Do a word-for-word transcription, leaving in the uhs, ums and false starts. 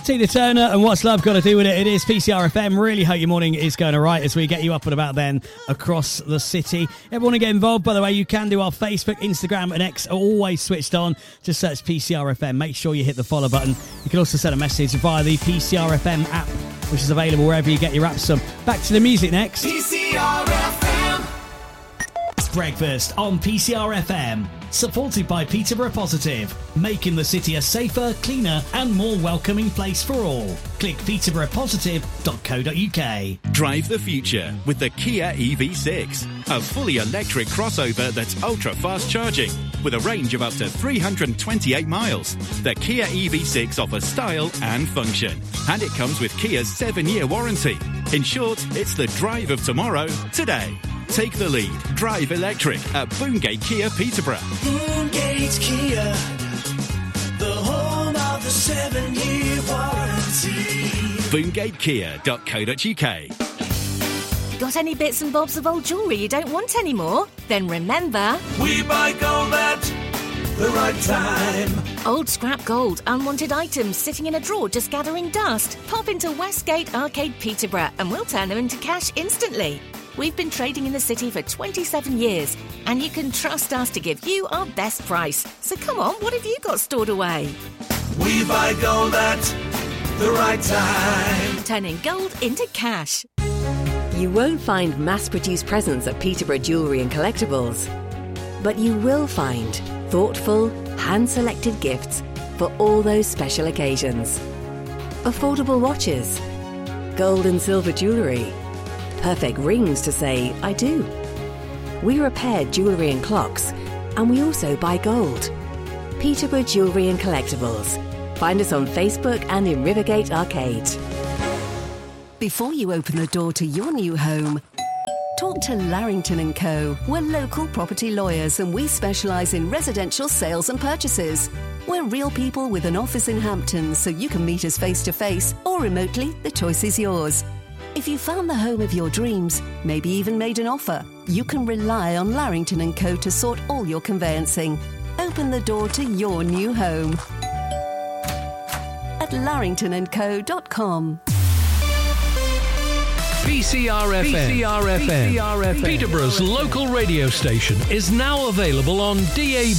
Tina Turner and What's Love Got to Do With It? It is P C R F M. Really hope your morning is going all right as we get you up and about then across the city. Everyone to get involved, by the way, you can do. Our Facebook, Instagram and X are always switched on. Just search P C R F M. Make sure you hit the follow button. You can also send a message via the P C R F M app, which is available wherever you get your apps from. Back to the music next. P C R F M. Breakfast on P C R F M. Supported by Peterborough Positive, making the city a safer, cleaner and more welcoming place for all. Click peterborough positive dot co dot uk. Drive the future with the Kia E V six, a fully electric crossover that's ultra-fast charging. With a range of up to three hundred twenty-eight miles, the Kia E V six offers style and function. And it comes with Kia's seven-year warranty. In short, it's the drive of tomorrow, today. Take the lead. Drive electric at Boongate Kia Peterborough. Boongate Kia, the home of the seven-year warranty. boongate kia dot co dot uk. Got any bits and bobs of old jewellery you don't want anymore? Then remember... We buy gold at the right time. Old scrap gold, unwanted items sitting in a drawer just gathering dust. Pop into Westgate Arcade Peterborough and we'll turn them into cash instantly. We've been trading in the city for twenty-seven years and you can trust us to give you our best price. So come on, what have you got stored away? We buy gold at the right time. Turning gold into cash. You won't find mass-produced presents at Peterborough Jewellery and Collectibles, but you will find thoughtful, hand-selected gifts for all those special occasions. Affordable watches, gold and silver jewellery, perfect rings to say, I do. We repair jewellery and clocks, and we also buy gold. Peterborough Jewellery and Collectibles. Find us on Facebook and in Rivergate Arcade. Before you open the door to your new home, talk to Larrington and Co. We're local property lawyers and we specialise in residential sales and purchases. We're real people with an office in Hampton, so you can meet us face-to-face or remotely, the choice is yours. If you found the home of your dreams, maybe even made an offer, you can rely on Larrington and Co. to sort all your conveyancing. Open the door to your new home at larrington and co dot com. P C R F M. P C R F M. P C R F M. Peterborough's local radio station is now available on D A B